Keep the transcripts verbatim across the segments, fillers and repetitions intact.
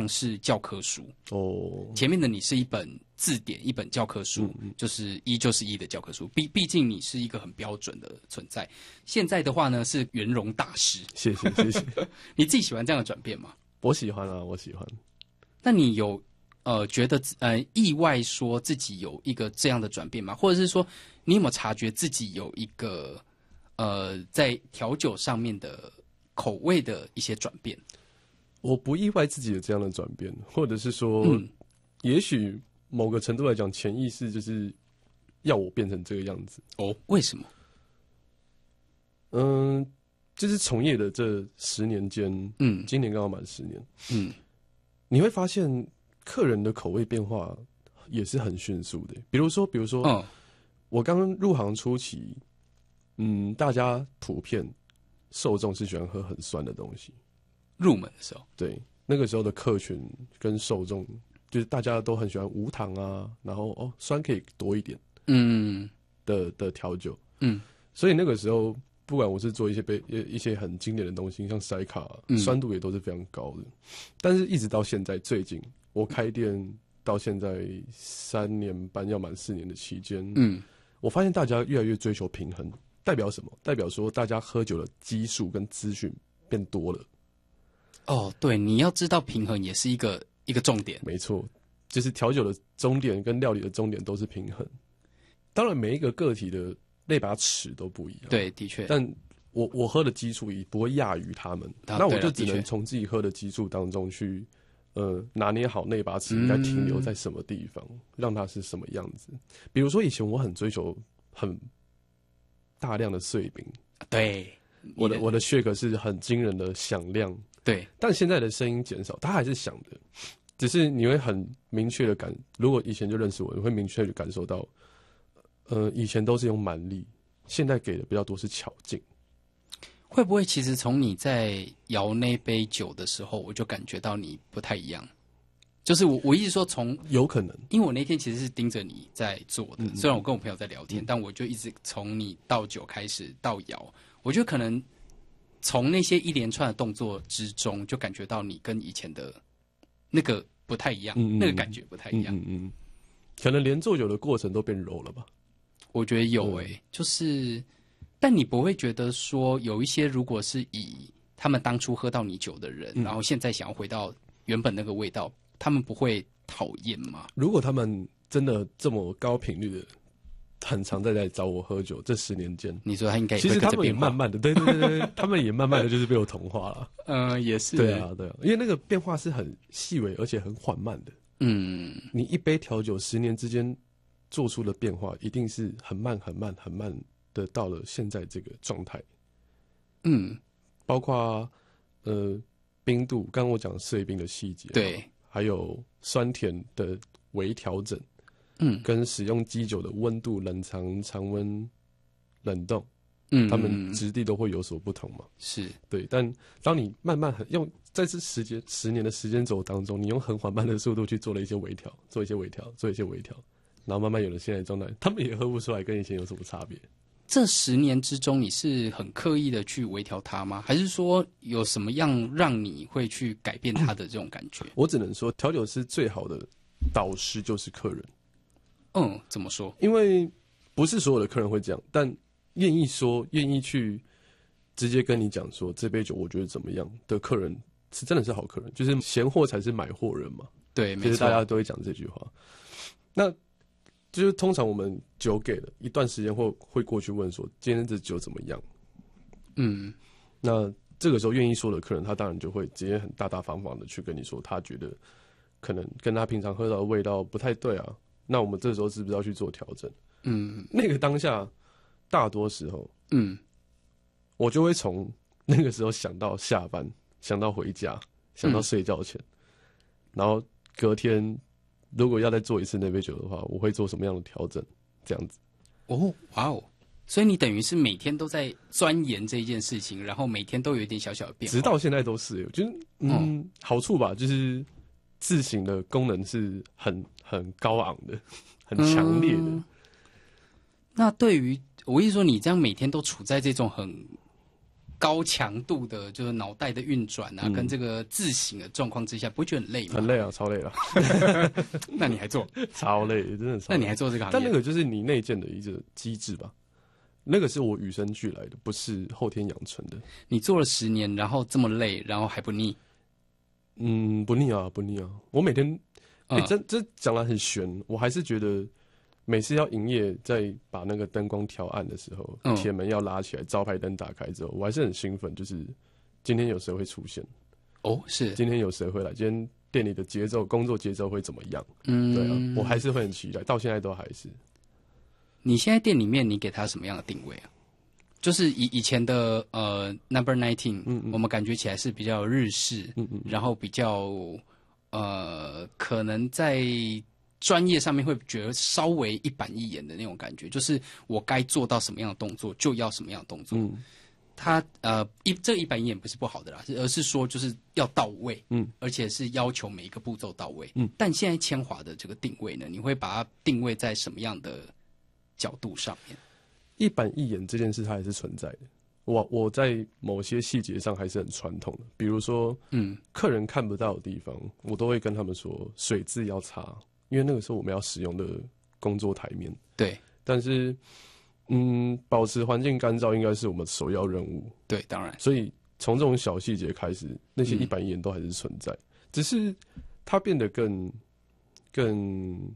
像是教科书哦， 前面的你是一本字典，一本教科书，嗯嗯就是一就是一的教科书。毕毕竟你是一个很标准的存在。现在的话呢，是圆融大师。 谢谢谢谢。 你自己喜欢这样的转变吗？ 我喜欢啊，我喜欢。 那你有呃觉得呃意外说自己有一个这样的转变吗？或者是说你有没有察觉自己有一个呃在调酒上面的口味的一些转变？ 我不意外自己有这样的转变，或者是说，嗯、也许某个程度来讲，潜意识就是要我变成这个样子。 哦，为什么？ 嗯，就是从业的这十年间，嗯，今年刚好满十年， 嗯， 你会发现客人的口味变化也是很迅速的。比如说，比如说，哦、我刚入行初期，嗯，大家普遍受众是喜欢喝很酸的东西。 入门的时候， 对，那个时候的客群跟受众，就是大家都很喜欢无糖啊，然后哦酸可以多一点，嗯的的调酒，嗯，所以那个时候不管我是做一些杯一些很经典的东西，像塞卡，嗯、酸度也都是非常高的。但是一直到现在，最近我开店到现在三年半要满四年的期间，嗯，我发现大家越来越追求平衡，代表什么？代表说大家喝酒的基数跟资讯变多了。 哦，对，你要知道平衡也是一个一个重点。 没错，就是调酒的终点跟料理的终点都是平衡。当然，每一个个体的那把尺都不一样。 对，的确。 但我我喝的基础也不会亚于他们，啊、那我就只能从自己喝的基础当中去，呃，拿捏好那把尺应该停留在什么地方，嗯、让它是什么样子。比如说，以前我很追求很大量的碎饼， 对， 我的我的 shake 是很惊人的响亮。 对， 但现在的声音减少，他还是响的，只是你会很明确的感，如果以前就认识我，你会明确的感受到，呃，以前都是用蛮力，现在给的比较多是巧劲。 会不会其实从你在摇那杯酒的时候，我就感觉到你不太一样？就是我我一直说从有可能， 因为我那天其实是盯着你在做的，嗯嗯虽然我跟我朋友在聊天，嗯、但我就一直从你倒酒开始到摇，我觉得可能。从那些一连串的动作之中，就感觉到你跟以前的那个不太一样，嗯嗯那个感觉不太一样。嗯 嗯, 嗯， 可能连做酒的过程都变柔了吧？ 我觉得有诶、欸嗯，就是，但你不会觉得说有一些如果是以他们当初喝到你酒的人，嗯、然后现在想要回到原本那个味道，他们不会讨厌吗？ 如果他们真的这么高频率的。很常在来找我喝酒，这十年间， 你说他应该其实他们也慢慢的，对对对对，他们也慢慢的就是被我同化了。 嗯、呃，也是， 对啊对啊，因为那个变化是很细微而且很缓慢的。嗯，你一杯调酒十年之间做出的变化，一定是很慢很慢很慢的到了现在这个状态。嗯，包括呃冰度，刚刚我讲碎冰的细节， 对， 还有酸甜的微调整。嗯，跟使用基酒的温度、冷藏、常温、冷冻，嗯，它们质地都会有所不同嘛。 是对，但当你慢慢很用在这时间十年的时间轴当中，你用很缓慢的速度去做了一些微调，做一些微调，做一些微调，然后慢慢有了现在的状态，他们也喝不出来跟以前有什么差别。 这十年之中，你是很刻意的去微调它吗？还是说有什么样让你会去改变它的这种感觉？ 我只能说，调酒师最好的导师就是客人。 嗯，怎么说？ 因为不是所有的客人会这样，但愿意说、愿意去直接跟你讲说这杯酒我觉得怎么样的客人，是真的是好客人，就是闲货才是买货人嘛。 对，没错， 就是大家都会讲这句话。那就是通常我们酒给了一段时间后，会过去问说今天这酒怎么样？嗯，那这个时候愿意说的客人，他当然就会直接很大大方方的去跟你说，他觉得可能跟他平常喝到的味道不太对啊。那我们这时候是不是要去做调整？嗯，那个当下，大多时候，嗯，我就会从那个时候想到下班，想到回家，想到睡觉前，嗯、然后隔天如果要再做一次那杯酒的话，我会做什么样的调整？这样子。 哦，哇哦！所以你等于是每天都在钻研这一件事情，然后每天都有一点小小的变化， 直到现在都是。我觉得，嗯，嗯好处吧，就是自省的功能是很很高昂的，很强烈的。嗯、 那对于我意思说，你这样每天都处在这种很高强度的，就是脑袋的运转啊，嗯、跟这个自省的状况之下，不会觉得很累吗？ 很累啊，超累啊！ 那你还做？ 超累，真的超累。 那你还做这个行业？ 但那个就是你内建的一个机制吧。那个是我与生俱来的，不是后天养成的。 你做了十年，然后这么累，然后还不腻？ 嗯，不腻啊，不腻啊。我每天，哎、欸，这这讲来很玄，我还是觉得。每次要营业，在把那个灯光调暗的时候，铁、嗯、门要拉起来，招牌灯打开之后，我还是很兴奋，就是今天有谁会出现？ 哦，是今天有谁会来？今天店里的节奏、工作节奏会怎么样？嗯，对啊，我还是会很期待，到现在都还是。 你现在店里面，你给他什么样的定位啊？就是以以前的呃 Number Nineteen， 嗯嗯我们感觉起来是比较日式，嗯嗯然后比较呃可能在。专业上面会觉得稍微一板一眼的那种感觉，就是我该做到什么样的动作就要什么样的动作。嗯，它呃一这个一板一眼不是不好的啦，而是说就是要到位，嗯，而且是要求每一个步骤到位。嗯，但现在千华的这个定位呢，你会把它定位在什么样的角度上面？ 一板一眼这件事它还是存在的。我我在某些细节上还是很传统的，比如说，嗯，客人看不到的地方，我都会跟他们说水渍要擦。因为那个时候我们要使用的工作台面， 对， 但是，嗯，保持环境干燥应该是我们首要任务， 对，当然， 所以从这种小细节开始，那些一板一眼都还是存在，嗯、只是它变得更、更、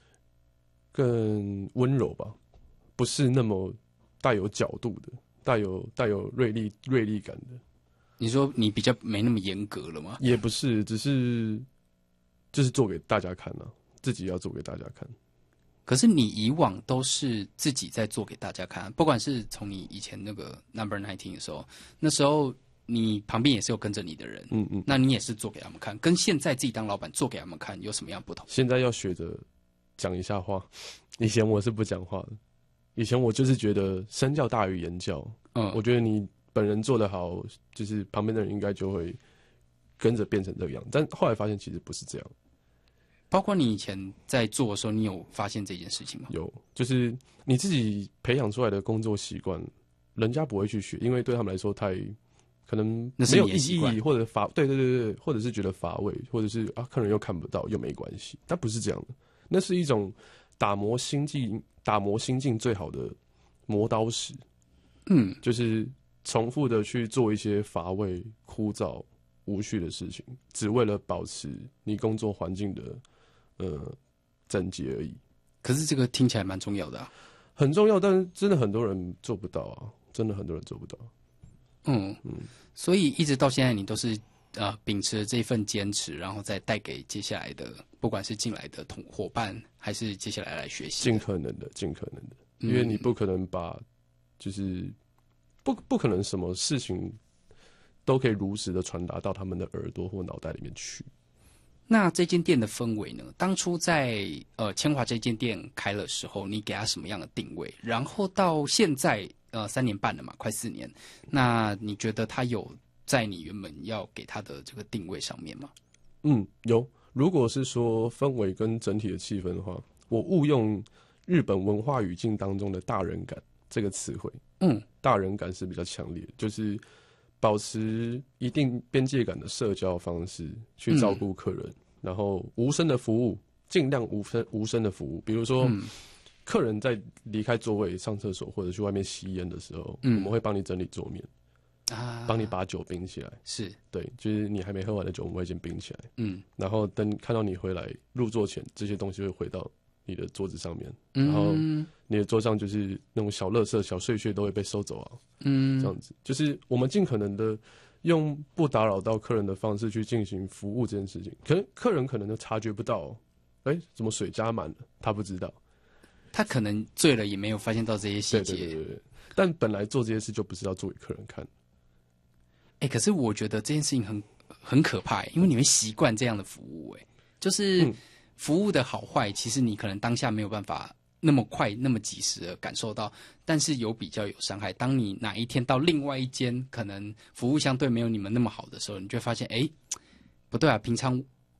更温柔吧，不是那么带有角度的，带有带有锐利锐利感的。 你说你比较没那么严格了吗？ 也不是，只是就是做给大家看啊。自己要做给大家看， 可是你以往都是自己在做给大家看，不管是从你以前那个 Number Nineteen 的时候，那时候你旁边也是有跟着你的人，嗯嗯，那你也是做给他们看，跟现在自己当老板做给他们看有什么样不同？ 现在要学着讲一下话，以前我是不讲话的，以前我就是觉得身教大于言教，嗯，我觉得你本人做得好，就是旁边的人应该就会跟着变成这个样，但后来发现其实不是这样。 包括你以前在做的时候，你有发现这件事情吗？ 有，就是你自己培养出来的工作习惯，人家不会去学，因为对他们来说太可能没有意义，或者乏，对对对对，或者是觉得乏味，或者是啊客人又看不到又没关系，但不是这样的，那是一种打磨心境、打磨心境最好的磨刀石。嗯，就是重复的去做一些乏味、枯燥、无序的事情，只为了保持你工作环境的。呃，整洁而已。 可是这个听起来蛮重要的啊， 很重要，但是真的很多人做不到啊，真的很多人做不到。 嗯嗯，所以一直到现在，你都是呃秉持着这份坚持，然后再带给接下来的，不管是进来的同伙伴，还是接下来来学习， 尽可能的，尽可能的，因为你不可能把，就是不不可能什么事情都可以如实的传达到他们的耳朵或脑袋里面去。 那这间店的氛围呢？当初在呃千华这间店开的时候，你给他什么样的定位？然后到现在呃三年半了嘛，快四年，那你觉得他有在你原本要给他的这个定位上面吗？ 嗯，有。如果是说氛围跟整体的气氛的话，我误用日本文化语境当中的大人感这个词汇。嗯，大人感是比较强烈，就是保持一定边界感的社交方式去照顾客人，嗯、然后无声的服务，尽量无声无声的服务。比如说，嗯、客人在离开座位上厕所或者去外面吸烟的时候，嗯、我们会帮你整理桌面，啊，帮你把酒冰起来。是对，就是你还没喝完的酒，我们会先冰起来。嗯，然后等看到你回来入座前，这些东西会回到你的桌子上面，嗯、然后你的桌上就是那种小垃圾、小碎屑都会被收走啊。嗯，这样子就是我们尽可能的用不打扰到客人的方式去进行服务这件事情。可能客人可能都察觉不到，哎、欸，怎么水加满了？他不知道， 他可能醉了也没有发现到这些细节。 对对对对，但本来做这些事就不是要做给客人看。 哎、欸，可是我觉得这件事情很很可怕，因为你会习惯这样的服务，哎，就是服务的好坏，其实你可能当下没有办法那么快、那么及时的感受到，但是有比较有伤害。当你哪一天到另外一间可能服务相对没有你们那么好的时候，你就会发现，哎，不对啊，平常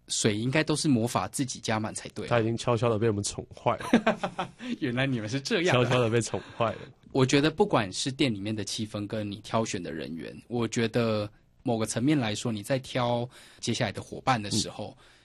水应该都是魔法自己加满才对。 他已经悄悄的被我们宠坏了。 原来你们是这样， 悄悄的被宠坏了。 我觉得不管是店里面的气氛跟你挑选的人员，我觉得某个层面来说，你在挑接下来的伙伴的时候，嗯、